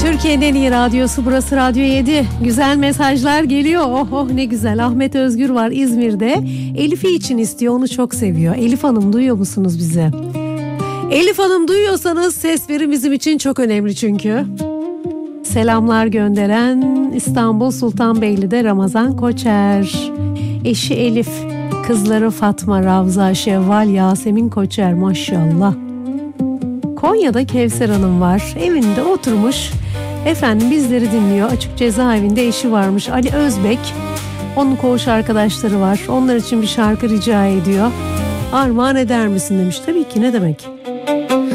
Türkiye'nin en iyi radyosu burası, Radyo 7. Güzel mesajlar geliyor. Oh oh ne güzel. Ahmet Özgür var İzmir'de. Elif'i için istiyor, onu çok seviyor. Elif Hanım, duyuyor musunuz bizi? Elif Hanım, duyuyorsanız ses verin, bizim için çok önemli çünkü. Selamlar gönderen İstanbul Sultanbeyli'de Ramazan Koçer. Eşi Elif, kızları Fatma, Ravza, Şevval, Yasemin Koçer, maşallah. Konya'da Kevser Hanım var. Evinde oturmuş. Efendim bizleri dinliyor. Açık cezaevinde eşi varmış, Ali Özbek. Onun koğuş arkadaşları var. Onlar için bir şarkı rica ediyor. Armağan eder misin demiş. Tabii ki, ne demek.